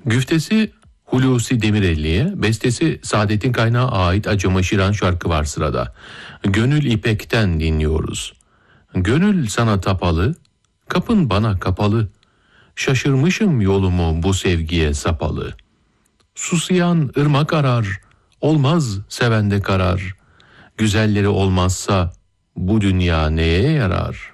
Güftesi Hulusi Demirelli'ye, bestesi Saadettin Kaynağı ait Acıma Şiran şarkı var sırada. Gönül İpek'ten dinliyoruz. Gönül sana tapalı, kapın bana kapalı. Şaşırmışım yolumu bu sevgiye sapalı. Susayan ırmak arar, olmaz sevende karar. Güzelleri olmazsa bu dünya neye yarar?